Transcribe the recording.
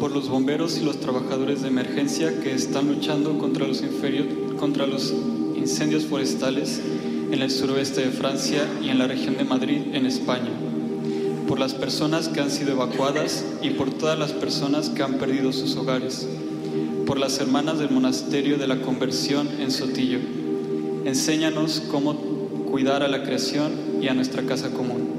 por los bomberos y los trabajadores de emergencia que están luchando contra los incendios forestales en el suroeste de Francia y en la región de Madrid, en España, por las personas que han sido evacuadas y por todas las personas que han perdido sus hogares, por las hermanas del Monasterio de la Conversión en Sotillo. Enséñanos cómo cuidar a la creación y a nuestra casa común.